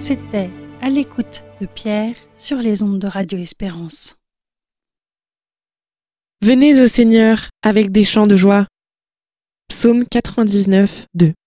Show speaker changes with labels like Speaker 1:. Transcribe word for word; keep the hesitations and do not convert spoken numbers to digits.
Speaker 1: C'était À l'écoute de Pierre sur les ondes de Radio Espérance.
Speaker 2: Venez au Seigneur avec des chants de joie. Psaume quatre-vingt-dix-neuf, deux.